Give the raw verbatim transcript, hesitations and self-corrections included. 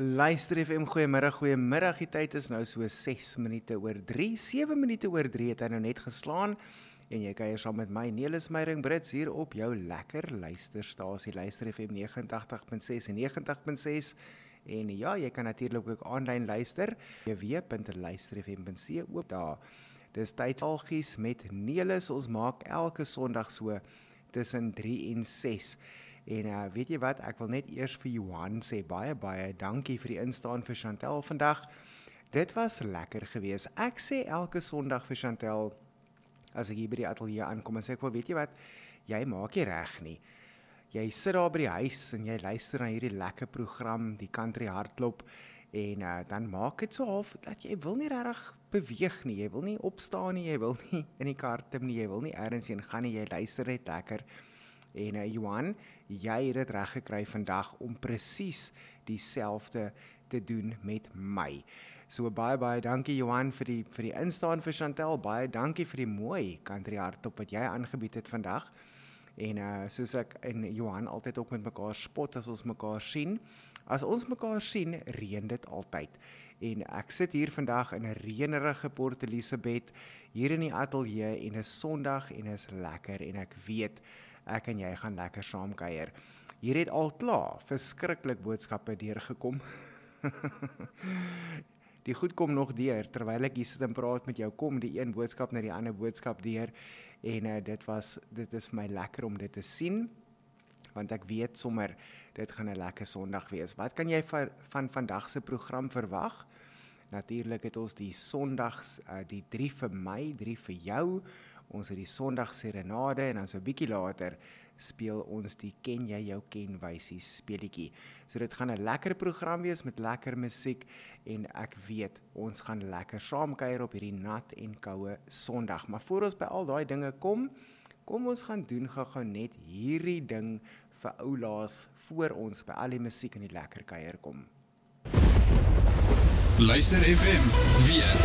Luister F M, goeiemiddag, goeiemiddag, die tyd is nou so ses minute oor drie, sewe minute oor drie het hy nou net geslaan, en jy kuier saam met my, Nelis Meiring-Brits, hier op jou lekker luisterstasie, Luister F M nege agt punt ses en nege agt punt ses, en ja, jy kan natuurlik ook aanlyn luister, w w w punt luister f m punt co daar. Dis tyd algies met Nelis, ons maak elke Sondag so tussen drie en ses. En uh, weet jy wat, ek wil net eers vir Johan sê, baie baie dankie vir die instaan vir Chantel vandag. Dit was lekker gewees. Ek sê elke Sondag vir Chantel, as ek hier by die ateljee aankom, en sê ek wel, weet jy wat, jy maak nie reg nie. Jy sit daar by die huis, en jy luister na hierdie lekker program, die country hardloop, en uh, dan maak het so half, dat jy wil nie regtig beweeg nie, jy wil nie opstaan nie, jy wil nie in die kar klim nie, jy wil nie ergens heen gaan nie, jy luister net lekker. En uh, Johan, jy het dit reg gekry vandag om presies dieselfde te doen met my. So baie baie dankie Johan vir die vir die instaan vir Chantel, baie dankie vir die mooi country hardloop wat jy aangebied het vandag. En uh, soos ek en Johan altyd ook met mekaar spot as ons mekaar sien. As ons mekaar sien, reën dit altyd. En ek sit hier vandag in 'n reënerige Port Elizabeth, hier in die ateljee, en is Sondag en is lekker, en ek weet, ek en jy gaan lekker saamkuier. Hier het al klaar verskriklik boodskappe deurgekom. Die goed kom nog deur, terwyl ek hier sit en praat met jou, kom die een boodskap na die ander boodskap deur, en uh, dit was, dit is vir my lekker om dit te sien, want ek weet sommer, dit gaan 'n lekker Sondag wees. Wat kan jy van, van vandag se program verwag? Natuurlik het ons die Sondags, uh, die drie vir my, drie vir jou, ons het die Sondag serenade, en dan so 'n bietjie later speel ons die Ken jy jou ken wysies speletjie. So dit gaan 'n lekker program wees met lekker musiek, en ek weet, ons gaan lekker saamkuier op hierdie nat en koue Sondag. Maar voor ons by al daai dinge kom, kom ons gaan doen gou-gou net hierdie ding vir oulaas, voor ons by al die musiek en die lekker kuier kom. Luister F M, weer